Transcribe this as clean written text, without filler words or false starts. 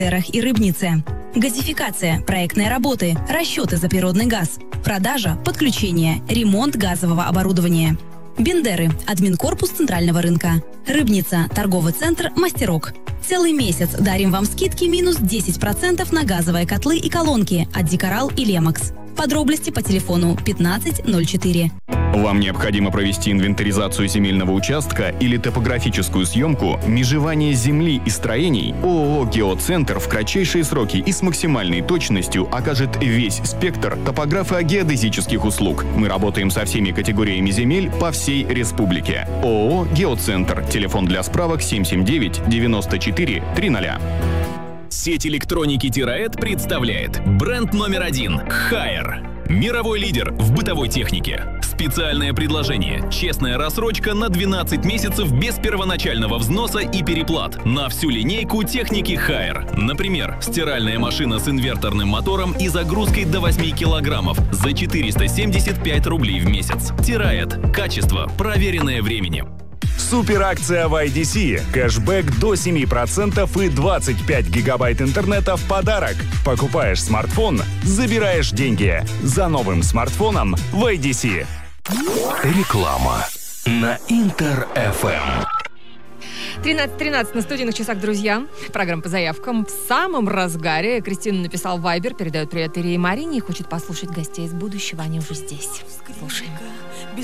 и Рыбнице. Газификация, проектные работы, расчеты за природный газ, продажа, подключение, ремонт газового оборудования. Бендеры, админкорпус Центрального рынка. Рыбница, торговый центр «Мастерок». Целый месяц дарим вам скидки минус 10% на газовые котлы и колонки от Дикорал и Лемакс. Подробности по телефону 1504. Вам необходимо провести инвентаризацию земельного участка или топографическую съемку, межевание земли и строений? ООО «Геоцентр» в кратчайшие сроки и с максимальной точностью окажет весь спектр топографо-геодезических услуг. Мы работаем со всеми категориями земель по всей республике. ООО «Геоцентр». Телефон для справок 779 94 300. Сеть электроники «Тираэд» представляет бренд номер 1 «Хайер». Мировой лидер в бытовой технике. Специальное предложение. Честная рассрочка на 12 месяцев без первоначального взноса и переплат на всю линейку техники «Хайер». Например, стиральная машина с инверторным мотором и загрузкой до 8 килограммов за 475 рублей в месяц. «Тираэд». Качество, проверенное временем. Суперакция в IDC. Кэшбэк до 7% и 25 гигабайт интернета в подарок. Покупаешь смартфон, забираешь деньги. За новым смартфоном в IDC. Реклама на Интер-ФМ. 13:13 на студийных часах, друзья. Программа по заявкам в самом разгаре. Кристина написал в Вайбер, передает привет Ире и Марине и хочет послушать гостей из будущего. Они уже здесь. Слушаем.